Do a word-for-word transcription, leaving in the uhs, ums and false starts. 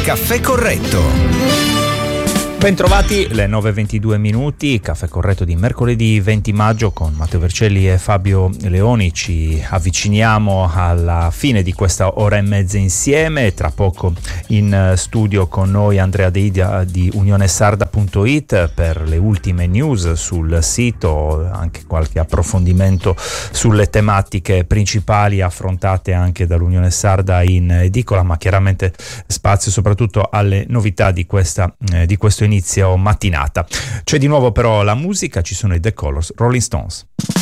Caffè Corretto. Bentrovati, le nove e ventidue minuti, Caffè Corretto di mercoledì venti maggio con Matteo Vercelli e Fabio Leoni. Ci avviciniamo alla fine di questa ora e mezza insieme. Tra poco in studio con noi Andrea Deidia di unionesarda punto it per le ultime news sul sito, anche qualche approfondimento sulle tematiche principali affrontate anche dall'Unione Sarda in edicola, ma chiaramente spazio soprattutto alle novità di questa eh, di questo inizio mattinata. C'è di nuovo però la musica, ci sono i The Colors, Rolling Stones.